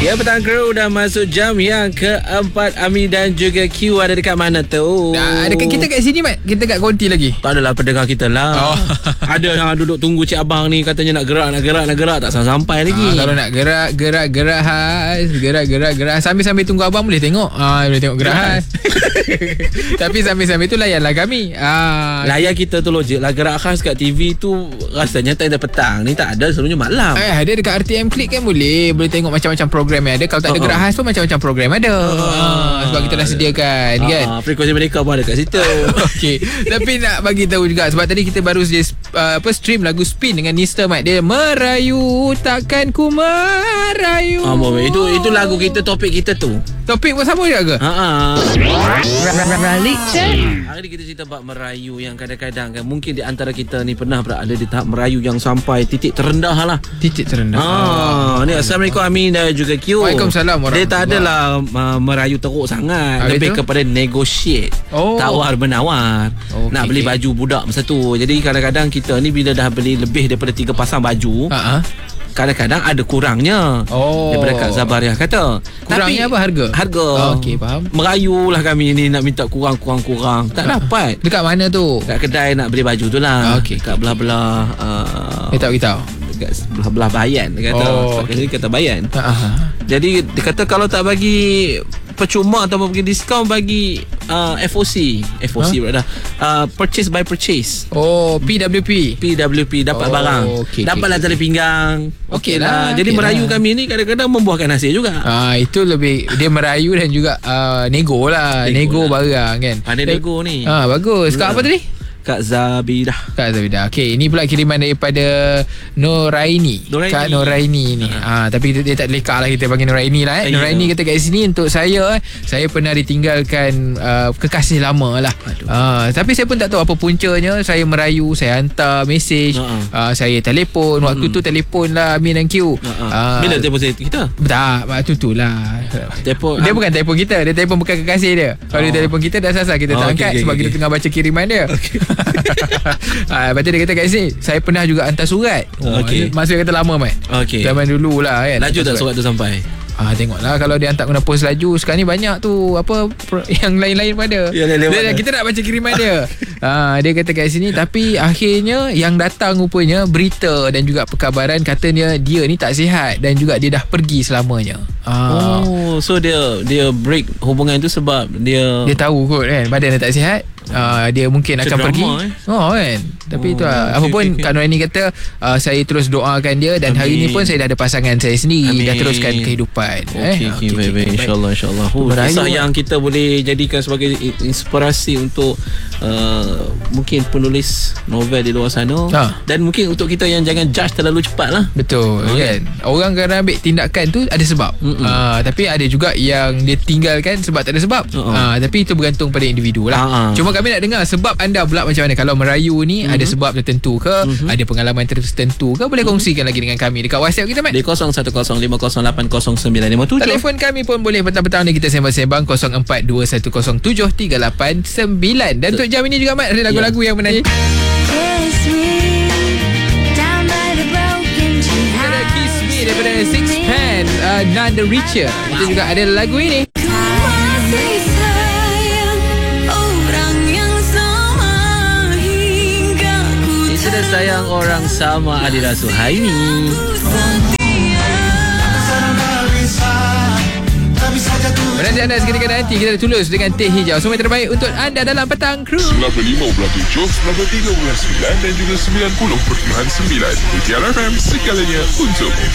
Ya, petang kru dah masuk jam yang keempat. Ami dan juga Q ada dekat mana tu? Dekat kita kat sini, Mat. Kita kat konti lagi. Tak adalah pendengar kita lah. Ada yang duduk tunggu Cik Abang ni, katanya nak gerak. Tak sampai lagi. Kalau nak gerak Has. Gerak. Sambil tunggu abang boleh tengok. Boleh tengok gerak Has. Tapi sambil tu layanlah kami. Layan kita tu logik lah. Gerak khas kat TV tu rasanya tak ada petang. Ni tak ada, selalunya malam. Ada dekat RTM Klik kan boleh tengok macam-macam program yang ada. Kalau tak ada gerak khas pun macam-macam program ada. Sebab kita dah sediakan kan. Frekuensi mereka pun ada kat situ. Okey. Tapi nak bagi tahu juga, sebab tadi kita baru stream lagu Spin dengan Nista, Mat. Dia merayu takkan ku merayu. Itu lagu kita, topik kita tu. Topik pun sama juga ke? Ralik check. Hari ni kita cerita bab merayu yang kadang-kadang kan mungkin di antara kita ni pernah berada di tahap merayu yang sampai titik terendah lah. Titik terendah. Ni Assalamualaikum Amin dan juga Q. Waalaikumsalam warahmatullahi. Dia tak adalah merayu teruk sangat. Lebih kepada negotiate. Tawar menawar. Nak beli baju budak masa tu. Jadi kadang-kadang kita ni bila dah beli lebih daripada 3 pasang baju, kadang-kadang ada kurangnya. Daripada Kak Zabariah kata. Kurangnya apa? Harga. Okey, faham. Merayulah kami ni nak minta kurang. Tak dapat. Dekat mana tu? Kat kedai nak beli baju tu lah. Kat belah-belah tak beritahu. Dekat belah-belah Bayan. Dia kata. Dia kata Bayan. Jadi dia kata kalau tak bagi percuma atau bagi diskaun, bagi FOC berada. Purchase by purchase. PWP dapat barang. Dapatlah tali pinggang. Okey lah. Jadi merayu kami ni kadang-kadang membuahkan hasil juga. Itu lebih dia merayu dan juga nego lah. Nego barang kan. Pandai nego ni. Bagus. Kak apa tadi? Kak Zabidah. Okey, ini pula kiriman daripada Noraini. Kak Noraini ni. Tapi dia tak leka lah, kita panggil Noraini lah. Noraini kata kat sini, untuk saya pernah ditinggalkan kekasih lama lah. Tapi saya pun tak tahu apa puncanya. Saya merayu, saya hantar mesej, saya telefon. Waktu tu telefon lah Amin dan Q. Bila telefon kita? Tak, waktu tu lah. Telefon dia bukan telefon kita. Dia telefon bukan kekasih dia. Kalau dia telefon kita dah sasar, kita tak angkat sebab kita tengah baca kiriman dia. Lepas tu dia kata kat sini, saya pernah juga hantar surat. Masa dia kata lama, Mat. Zaman dulu lah kan. Laju tak surat tu sampai? Tengoklah, kalau dia hantar guna pos laju. Sekarang ni banyak tu yang lain-lain pada. Kita nak baca kiriman dia. Dia kata kat sini, tapi akhirnya yang datang rupanya berita dan juga perkabaran, katanya dia ni tak sihat dan juga dia dah pergi selamanya. So dia break hubungan tu sebab dia tahu kot kan badan dia tak sihat. Dia mungkin akan pergi kan. Tapi tu lah. Apapun Kak Noraini kata, saya terus doakan dia. Dan hari ni pun saya dah ada pasangan saya sendiri. Dah teruskan kehidupan. Baik. InsyaAllah. Kisah yang kita boleh jadikan sebagai inspirasi untuk mungkin penulis novel di luar sana. Dan mungkin untuk kita yang jangan judge terlalu cepat lah. Betul kan. Orang kadang ambil tindakan tu ada sebab. Tapi ada juga yang dia tinggalkan sebab tak ada sebab. Tapi itu bergantung pada individu lah. Cuma kami nak dengar sebab anda pula macam mana. Kalau merayu ni ada sebab tertentu ke, ada pengalaman tertentu ke, boleh kongsikan lagi dengan kami dekat WhatsApp kita, Mat, di 0105080957. Telefon kami pun boleh petang-petang ni kita sembang-sembang 04210739. Dan untuk jam ini juga, Mat, ada lagu-lagu yang menyanyi. Kiss Me daripada Sixpence, None the Richer. Kita juga ada lagu ini. Sudah sayang orang sama Adira Suhaimi. Menanti anda seketika nanti, kita tulus dengan teh hijau. Semua yang terbaik untuk anda dalam Petang Kru 95.7, 93.9 dan juga 90.9. Mutiara FM, segalanya untukmu.